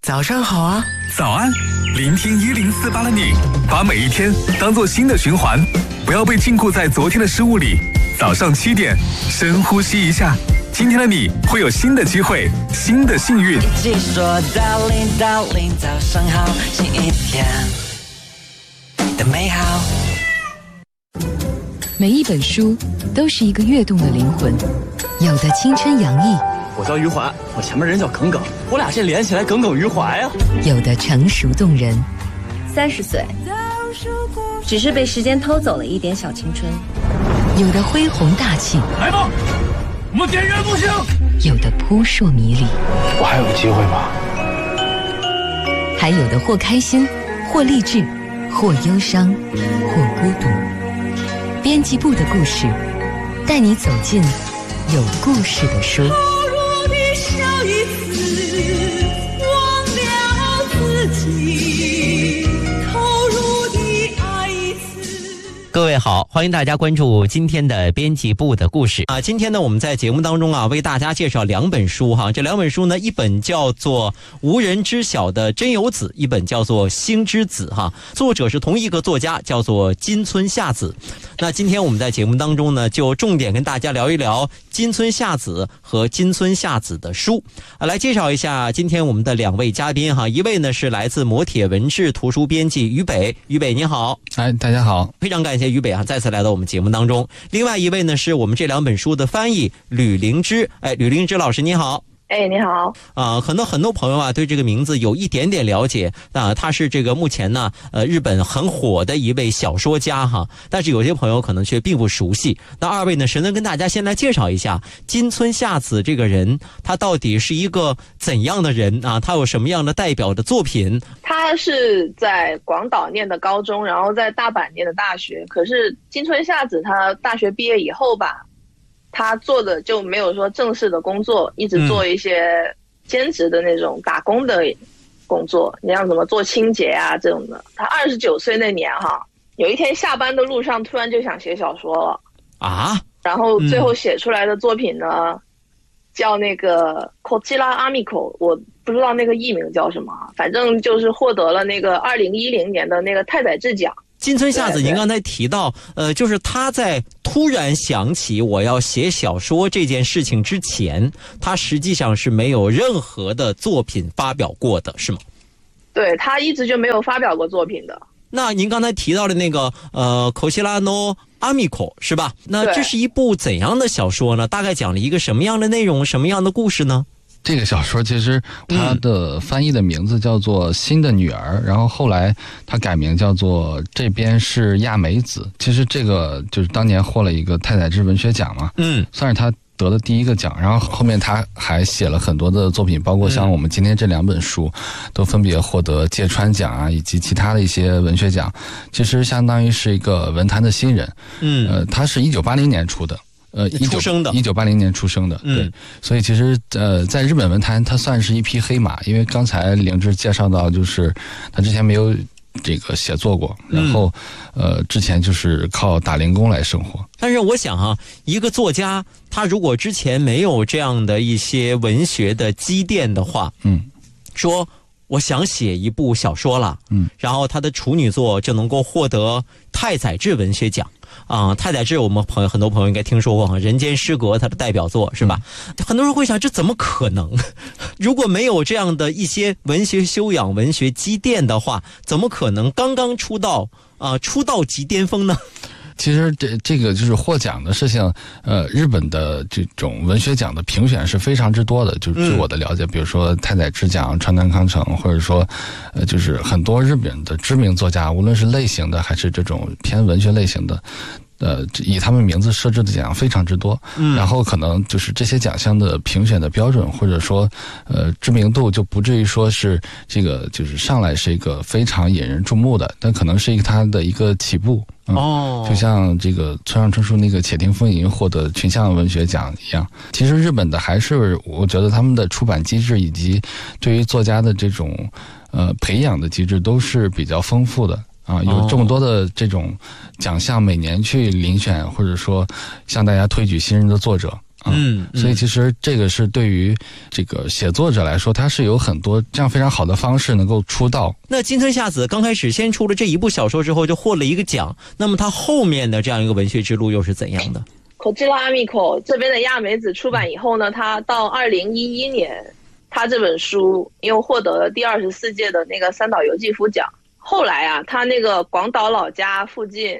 早上好啊！ 早安，聆听1048的你，把每一天当作新的循环，不要被禁锢在昨天的失误里。早上7点，深呼吸一下，今天的你会有新的机会，新的幸运。 一起说 Darling Darling， 早上好，新一天的美好。 每一本书都是一个跃动的灵魂，有的青春洋溢， 我叫余华，我前面人叫耿耿，我俩这连起来耿耿于怀呀。 有的成熟动人。 30岁，只是被时间偷走了一点小青春。 有的恢宏大气， 来吧，我们点燃木星。 有的扑朔迷离， 我还有个机会吗？ 还有的或开心，或励志，或忧伤，或孤独。编辑部的故事，带你走进有故事的书。 笑一次，忘了自己，投入的爱一次。 各位好，欢迎大家关注今天的编辑部的故事啊。今天呢，我们在节目当中啊，为大家介绍2本书哈。这2本书呢，一本叫做《无人知晓的真由子》，一本叫做《星之子》哈。作者是同一个作家，叫做金村夏子。那今天我们在节目当中呢，就重点跟大家聊一聊金村夏子和金村夏子的书来介绍一下今天我们的2位嘉宾哈。一位呢是来自磨铁文志图书编辑于北，于北你好。 大家好， 非常感谢于北啊再次来到我们节目当中。另外一位呢是我们这2本书的翻译吕灵芝，吕灵芝老师你好。 你好可能很多朋友啊对这个名字有一点点了解他是这个目前呢日本很火的一位小说家哈，但是有些朋友可能却并不熟悉。那2位呢，谁能跟大家先来介绍一下金村夏子这个人，他到底是一个怎样的人啊？他有什么样的代表的作品？ 他是在广岛念的高中，然后在大阪念的大学。可是金村夏子他大学毕业以后吧，他做的就没有说正式的工作，一直做一些兼职的那种打工的工作，你像什么做清洁啊这种的。他29岁那年哈，有一天下班的路上突然就想写小说了啊，然后最后写出来的作品呢，叫那个 Kochira Amiko， 我不知道那个译名叫什么，反正就是获得了那个2010年的那个太宰治奖。 金村夏子您刚才提到就是他在突然想起我要写小说这件事情之前，他实际上是没有任何的作品发表过的，是吗？ 对，他一直就没有发表过作品的。 那您刚才提到的那个Kochira no Amiko 是吧？那这是一部怎样的小说呢？大概讲了一个什么样的内容，什么样的故事呢？ 这个小说其实它的翻译的名字叫做《新的女儿》，然后后来它改名叫做《这边是亚美子》。其实这个就是当年获了一个太宰治文学奖嘛，算是他得的第一个奖。然后后面他还写了很多的作品，包括像我们今天这2本书，都分别获得芥川奖啊，以及其他的一些文学奖。其实相当于是一个文坛的新人。他是1980年出的。1980年出生的，对，所以其实在日本文坛他算是一匹黑马，因为刚才灵芝介绍到，就是他之前没有这个写作过，然后之前就是靠打零工来生活。 但是我想一个作家他如果之前没有这样的一些文学的积淀的话，说我想写一部小说了，然后他的处女作就能够获得太宰治文学奖。太宰治我们很多朋友应该听说过人间失格他的代表作是吧？很多人会想这怎么可能？如果没有这样的一些文学修养文学积淀的话，怎么可能刚刚出道即巅峰呢？ 其实这个就是获奖的事情，日本的这种文学奖的评选是非常之多的。就是据我的了解，比如说太宰治奖、川端康成，或者说就是很多日本的知名作家，无论是类型的还是这种偏文学类型的，以他们名字设置的奖非常之多。然后可能就是这些奖项的评选的标准，或者说知名度就不至于说是这个就是上来是一个非常引人注目的，但可能是它的一个起步。就像这个村上春树那个《且听风吟》获得群像文学奖一样。其实日本的还是我觉得他们的出版机制以及对于作家的这种培养的机制都是比较丰富的。有这么多的这种奖项每年去遴选，或者说向大家推举新人的作者所以其实这个是对于这个写作者来说，他是有很多这样非常好的方式能够出道。 那金村夏子刚开始先出了这一部小说之后就获了一个奖，那么他后面的这样一个文学之路又是怎样的？ 口之拉阿米口这边的亚美子出版以后呢，他到2011年，他这本书又获得了第24届的那个三岛由纪夫奖。后来啊，他那个广岛老家附近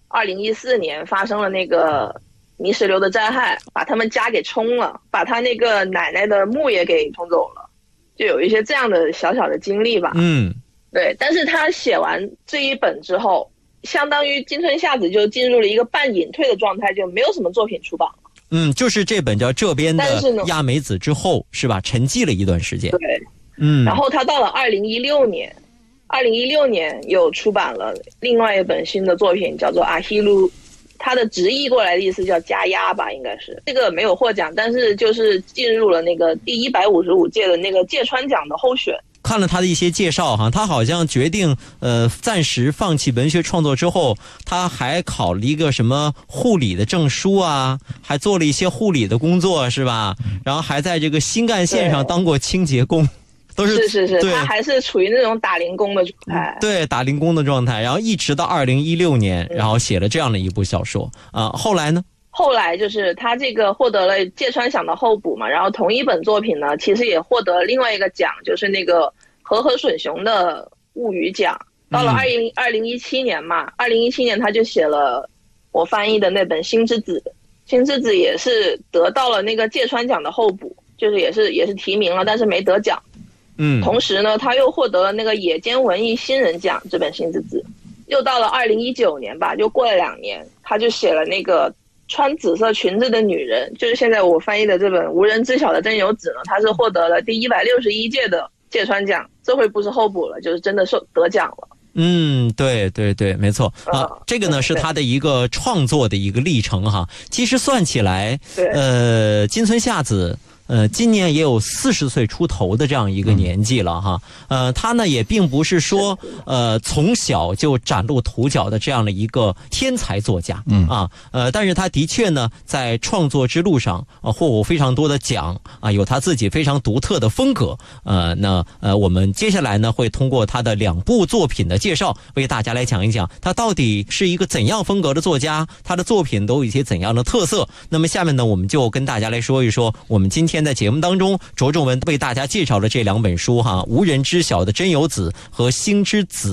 2014年发生了那个泥石流的灾害，把他们家给冲了，把他那个奶奶的墓也给冲走了，就有一些这样的小小的经历吧。对。但是他写完这一本之后，相当于金村夏子就进入了一个半隐退的状态，就没有什么作品出版了。 就是这本叫这边的亚美子之后，是吧？沉寂了一段时间。 对。然后他到了2016年又出版了另外一本新的作品，叫做阿希鲁，它的直译过来的意思叫加压吧，应该是。这个没有获奖，但是就是进入了那个第155届的那个芥川奖的候选。 看了他的一些介绍哈，他好像决定暂时放弃文学创作之后，他还考了一个什么护理的证书啊，还做了一些护理的工作，是吧？然后还在这个新干线上当过清洁工。都是他还是处于那种打零工的状态。 对，打零工的状态，然后一直到2016年，然后写了这样的一部小说后来呢？ 后来就是他这个获得了芥川奖的候补嘛，然后同一本作品呢，其实也获得了另外一个奖，就是那个和隼雄的物语奖。到了2017年嘛，2017年他就写了我翻译的那本《星之子》，《星之子》也是得到了那个芥川奖的候补，就是也是提名了，但是没得奖。同时呢，他又获得了那个野间文艺新人奖，这本《星之子》。又到了2019年吧，就过了2年，他就写了那个穿紫色裙子的女人，就是现在我翻译的这本无人知晓的真由子呢，他是获得了第161届的芥川奖，这回不是候补了，就是真的得奖了。 对，没错这个呢是他的一个创作的一个历程哈。其实算起来，金村夏子今年也有40岁出头的这样一个年纪了哈。他呢也并不是说从小就崭露头角的这样的一个天才作家但是他的确呢在创作之路上获过非常多的奖有他自己非常独特的风格。那我们接下来呢会通过他的2部作品的介绍，为大家来讲一讲他到底是一个怎样风格的作家，他的作品都有一些怎样的特色。那么下面呢我们就跟大家来说一说我们今天在节目当中着重为大家介绍了这2本书哈，无人知晓的真由子和星之子